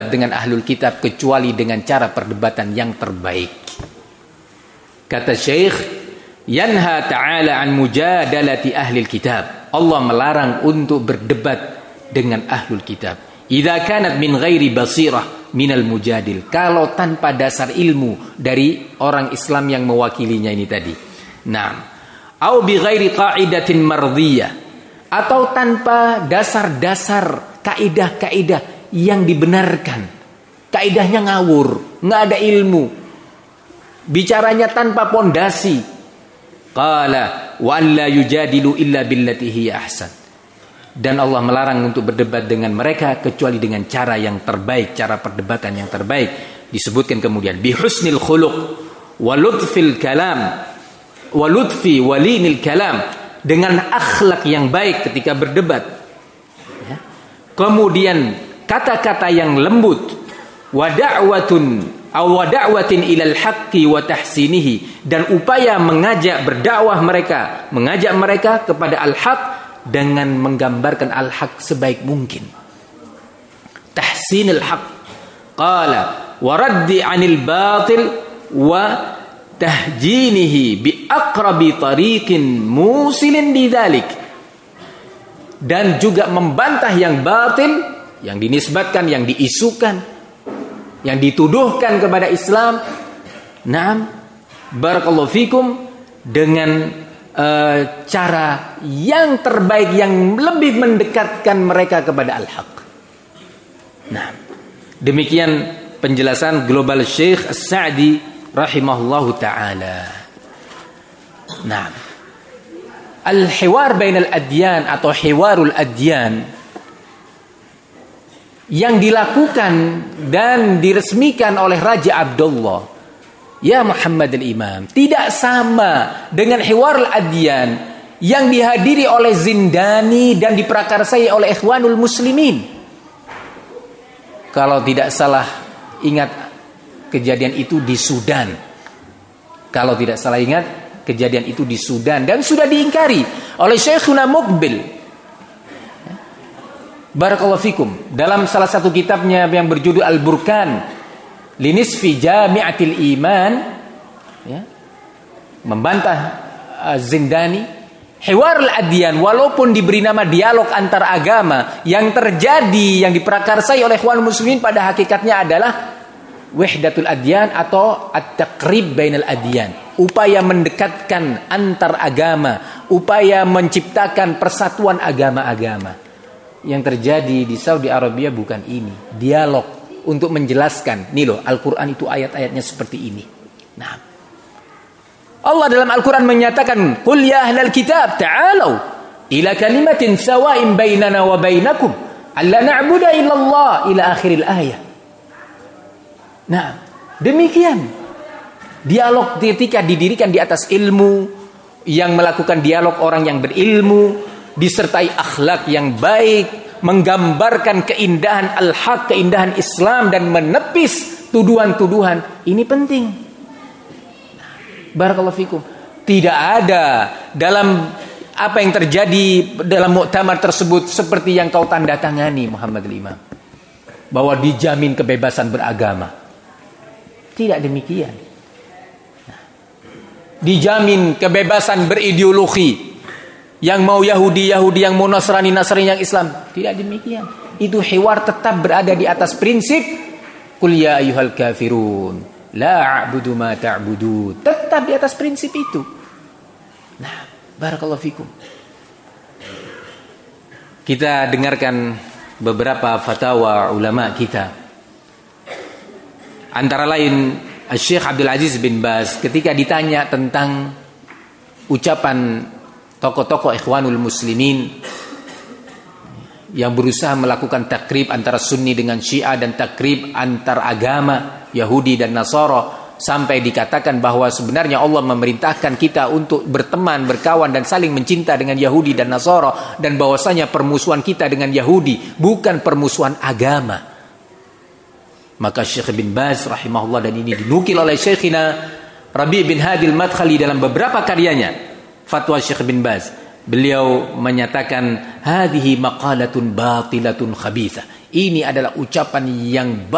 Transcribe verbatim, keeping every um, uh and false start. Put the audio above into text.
dengan ahlul kitab kecuali dengan cara perdebatan yang terbaik. Kata Syekh, yanha ta'ala an mujadalati ahlil kitab. Allah melarang untuk berdebat dengan ahlul kitab. Idza kanat min ghairi basirah minal mujadil. Kalau tanpa dasar ilmu dari orang Islam yang mewakilinya ini tadi. Nah, au bi ghairi qa'idatin mardhiyah, atau tanpa dasar-dasar kaidah-kaidah yang dibenarkan. Kaidahnya ngawur, nggak ada ilmu. Bicaranya tanpa pondasi. Qala wa alla yujadilu illa billati hiya ahsan. Dan Allah melarang untuk berdebat dengan mereka kecuali dengan cara yang terbaik, cara perdebatan yang terbaik. Disebutkan kemudian bihusnil khuluq wa lutfil kalam wa lutfi walinil kalam, dengan akhlak yang baik ketika berdebat. Ya. Kemudian kata-kata yang lembut, wa da'watun aw wa da'watin ilal haqqi wa tahsinihi, dan upaya mengajak berdakwah mereka, mengajak mereka kepada al-haq dengan menggambarkan al-haq sebaik mungkin. Tahsinul haq. Qala wa raddi 'anil batil wa tahjinihi bi aqrabi tariqin musilin bidzalik. Dan juga membantah yang batil, yang dinisbatkan, yang diisukan, yang dituduhkan kepada Islam. Naam, barakallahu fikum, dengan Uh, cara yang terbaik yang lebih mendekatkan mereka kepada al-haq. Nah, demikian penjelasan global Syekh As-Sa'di rahimahullahu ta'ala. Nah, al-hiwar bainal adyan atau hiwarul adyan yang dilakukan dan diresmikan oleh Raja Abdullah ya Muhammad al-Imam tidak sama dengan hiwarul adyan yang dihadiri oleh Zindani dan diprakarsai oleh Ikhwanul Muslimin. Kalau tidak salah ingat, kejadian itu di Sudan. Kalau tidak salah ingat, kejadian itu di Sudan dan sudah diingkari oleh Syekhuna Muqbil. Barakallahu fikum, dalam salah satu kitabnya yang berjudul Al-Burkan Linisfi Jami'atil Iman, ya, membantah uh, Zindani. Hiwarul adyan, walaupun diberi nama dialog antar agama, yang terjadi, yang diprakarsai oleh ikhwan muslimin pada hakikatnya adalah wahdatul adyan atau at-taqrib bainal adyan, upaya mendekatkan antar agama, upaya menciptakan persatuan agama-agama. Yang terjadi di Saudi Arabia bukan ini, dialog untuk menjelaskan, nih loh, Al-Quran itu ayat-ayatnya seperti ini. Nah, Allah dalam Al-Quran menyatakan, "Qul ya ahlal kitab ta'alu ila kalimatin sawa'in bainana wa bainakum alla na'budu illallah ila akhiril ayat." Nah, demikian dialog ketika didirikan di atas ilmu, yang melakukan dialog orang yang berilmu, disertai akhlak yang baik, menggambarkan keindahan al-haq, keindahan Islam, dan menepis tuduhan-tuduhan. Ini penting. Barakallahu fikum. Tidak ada dalam apa yang terjadi dalam muktamar tersebut seperti yang kau tanda tangani Muhammad al-Imam, bahwa dijamin kebebasan beragama. Tidak demikian. Dijamin kebebasan berideologi. Yang mau Yahudi, Yahudi, yang mau Nasrani, Nasrani, yang Islam. Tidak demikian. Itu hiwar tetap berada di atas prinsip Qul ya ayyuhal kafirun la a'budu ma ta'budun. Tetap di atas prinsip itu. Nah, barakallahu fikum. Kita dengarkan beberapa fatwa ulama kita. Antara lain Syekh Abdul Aziz bin Baz ketika ditanya tentang ucapan tokoh-tokoh Ikhwanul Muslimin yang berusaha melakukan takrib antara Sunni dengan Syiah dan takrib antar agama Yahudi dan Nasara, sampai dikatakan bahwa sebenarnya Allah memerintahkan kita untuk berteman, berkawan dan saling mencinta dengan Yahudi dan Nasara, dan bahwasanya permusuhan kita dengan Yahudi bukan permusuhan agama. Maka Syekh bin Baz rahimahullah, dan ini dinukil oleh Syekhina Rabi' bin Hadil Madkhali dalam beberapa karyanya, fatwa Syekh bin Baz, beliau menyatakan hadhihi maqalatun batilatun khabithah. Ini adalah ucapan yang